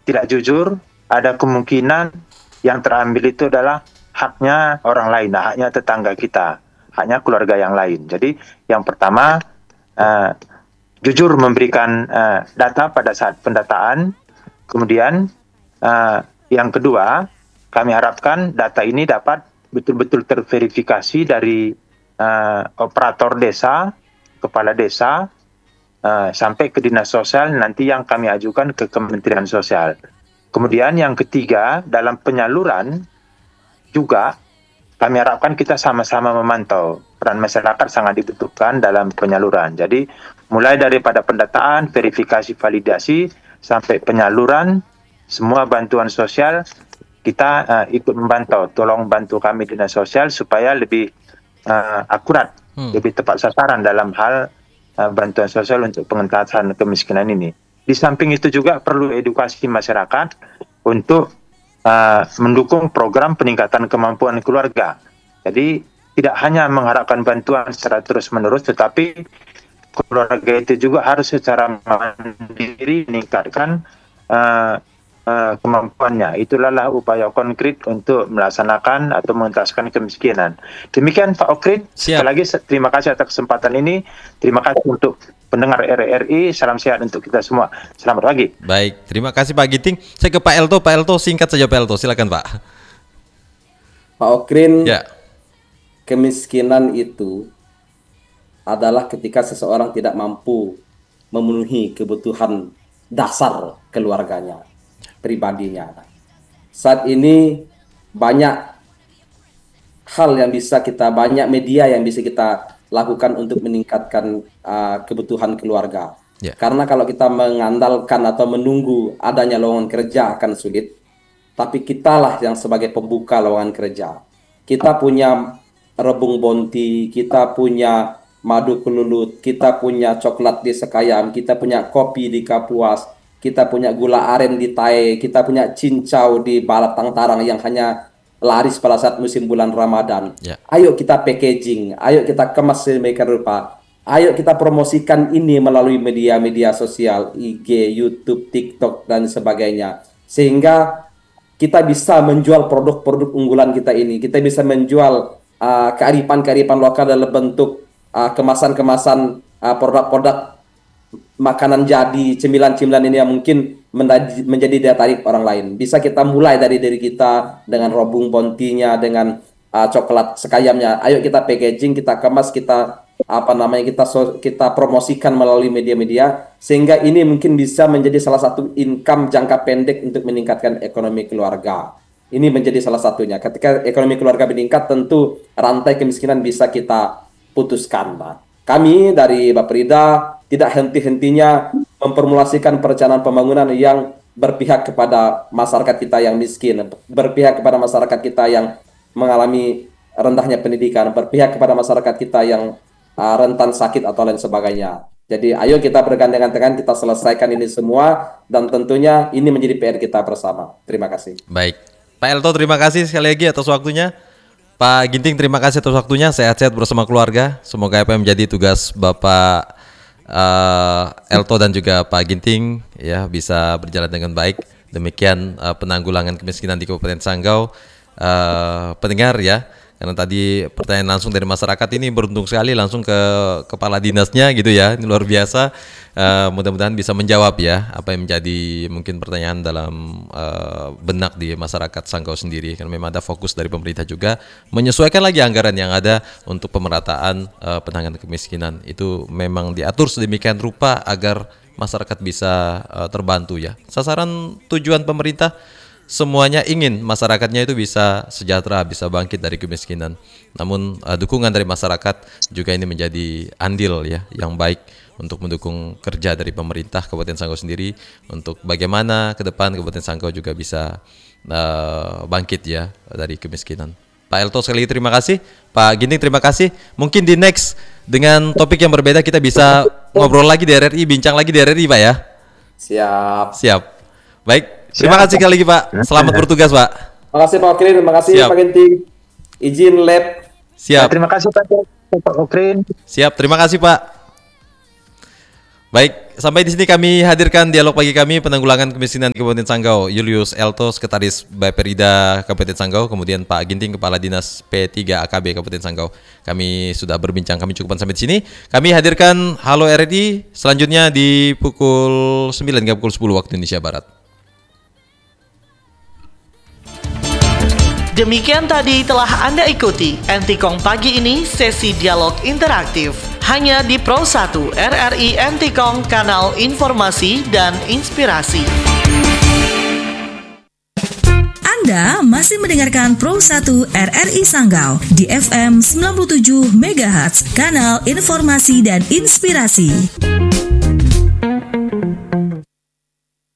tidak jujur, ada kemungkinan yang terambil itu adalah haknya orang lain, haknya tetangga kita, haknya keluarga yang lain. Jadi yang pertama, jujur memberikan data pada saat pendataan. Kemudian yang kedua, kami harapkan data ini dapat betul-betul terverifikasi dari operator desa, kepala desa, sampai ke dinas sosial, nanti yang kami ajukan ke Kementerian Sosial. Kemudian yang ketiga, dalam penyaluran juga kami harapkan kita sama-sama memantau. Peran masyarakat sangat dibutuhkan dalam penyaluran. Jadi mulai daripada pendataan, verifikasi, validasi, sampai penyaluran, semua bantuan sosial kita ikut memantau. Tolong bantu kami dinas sosial supaya lebih akurat, lebih tepat sasaran dalam hal bantuan sosial untuk pengentasan kemiskinan ini. Di samping itu juga perlu edukasi masyarakat untuk mendukung program peningkatan kemampuan keluarga. Jadi tidak hanya mengharapkan bantuan secara terus-menerus, tetapi keluarga itu juga harus secara mandiri meningkatkan kemampuannya. Itulah upaya konkret untuk melaksanakan atau mengentaskan kemiskinan. Demikian Pak Okrin. Sekali lagi terima kasih atas kesempatan ini. Terima kasih untuk pendengar RRI, salam sehat untuk kita semua. Selamat pagi. Baik, terima kasih Pak Ginting. Saya ke Pak Elto. Pak Elto, singkat saja Pak Elto, silakan Pak. Pak Okrin, ya. Kemiskinan itu adalah ketika seseorang tidak mampu memenuhi kebutuhan dasar keluarganya, pribadinya. Saat ini banyak hal yang bisa kita, banyak media yang bisa kita lakukan untuk meningkatkan kebutuhan keluarga. Karena kalau kita mengandalkan atau menunggu adanya lowongan kerja akan sulit. Tapi kitalah yang sebagai pembuka lowongan kerja. Kita punya rebung bonti, kita punya madu kelulut, kita punya coklat di Sekayam, kita punya kopi di Kapuas, kita punya gula aren di Tae, kita punya cincau di Balatang Tarang yang hanya laris pada saat musim bulan Ramadan. Ayo kita packaging, ayo kita kemas sedemikian rupa. Ayo kita promosikan ini melalui media-media sosial, IG, YouTube, TikTok, dan sebagainya. Sehingga kita bisa menjual produk-produk unggulan kita ini. Kita bisa menjual kearifan-kearifan lokal dalam bentuk kemasan-kemasan produk-produk makanan jadi, cemilan-cemilan ini yang mungkin menjadi daya tarik orang lain. Bisa kita mulai dari diri kita dengan robung bontinya, dengan coklat Sekayamnya. Ayo kita packaging, kita kemas, kita kita promosikan melalui media-media sehingga ini mungkin bisa menjadi salah satu income jangka pendek untuk meningkatkan ekonomi keluarga. Ini menjadi salah satunya. Ketika ekonomi keluarga meningkat, tentu rantai kemiskinan bisa kita putuskan. Kami dari Bapperida tidak henti-hentinya memformulasikan perencanaan pembangunan yang berpihak kepada masyarakat kita yang miskin, berpihak kepada masyarakat kita yang mengalami rendahnya pendidikan, berpihak kepada masyarakat kita yang rentan sakit atau lain sebagainya. Jadi ayo kita bergandengan tangan, kita selesaikan ini semua, dan tentunya ini menjadi PR kita bersama. Terima kasih. Baik, Pak Elto terima kasih sekali lagi atas waktunya. Pak Ginting terima kasih atas waktunya. Sehat-sehat bersama keluarga. Semoga apa yang menjadi tugas Bapak Elto dan juga Pak Ginting ya bisa berjalan dengan baik. Demikian penanggulangan kemiskinan di Kabupaten Sanggau. Pendengar ya, karena tadi pertanyaan langsung dari masyarakat ini beruntung sekali langsung ke kepala dinasnya gitu ya, ini luar biasa. Mudah-mudahan bisa menjawab ya apa yang menjadi mungkin pertanyaan dalam benak di masyarakat Sanggau sendiri, karena memang ada fokus dari pemerintah juga menyesuaikan lagi anggaran yang ada untuk pemerataan penanganan kemiskinan. Itu memang diatur sedemikian rupa agar masyarakat bisa terbantu ya. Sasaran tujuan pemerintah semuanya ingin masyarakatnya itu bisa sejahtera, bisa bangkit dari kemiskinan. Namun dukungan dari masyarakat juga ini menjadi andil ya yang baik untuk mendukung kerja dari pemerintah Kabupaten Sanggau sendiri untuk bagaimana ke depan Kabupaten Sanggau juga bisa bangkit ya dari kemiskinan. Pak Elto sekali lagi terima kasih, Pak Ginting terima kasih. Mungkin di next dengan topik yang berbeda kita bisa ngobrol lagi di RRI, bincang lagi di RRI Pak ya. Siap. Baik. Terima kasih sekali lagi Pak. Selamat bertugas Pak. Terima kasih Pak Okrin, terima kasih Pak Ginting. Izin lab. Siap. Terima kasih Pak Okrin. Siap, terima kasih Pak. Baik, sampai di sini kami hadirkan dialog pagi kami penanggulangan kemiskinan Kabupaten Sanggau, Julius Elto, Sekretaris Bapperida Kabupaten Sanggau, kemudian Pak Ginting, Kepala Dinas P3 AKB Kabupaten Sanggau. Kami sudah berbincang, kami cukupkan sampai di sini. Kami hadirkan Halo RRI selanjutnya di pukul 9 hingga pukul 10 waktu Indonesia Barat. Demikian tadi telah Anda ikuti Entikong pagi ini sesi dialog interaktif hanya di Pro 1 RRI Entikong, kanal informasi dan inspirasi. Anda masih mendengarkan Pro 1 RRI Sanggau di FM 97 MHz, kanal informasi dan inspirasi.